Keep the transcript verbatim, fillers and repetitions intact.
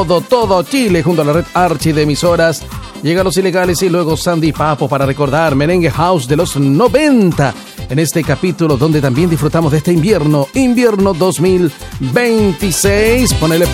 Todo, todo Chile junto a la red Archi de emisoras. Llegan Los Ilegales y luego Sandy Papo para recordar Merengue House de los noventa. En este capítulo donde también disfrutamos de este invierno, invierno dos mil veintiséis. Ponele